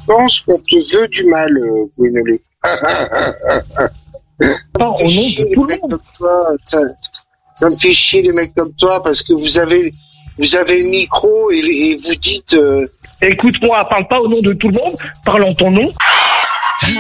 pense qu'on te veut du mal, Gwénolé. Pas au nom de tout le monde. Ça me fait chier les mecs comme toi parce que vous avez le micro et vous dites. Écoute-moi, parle pas au nom de tout le monde, parle en ton nom.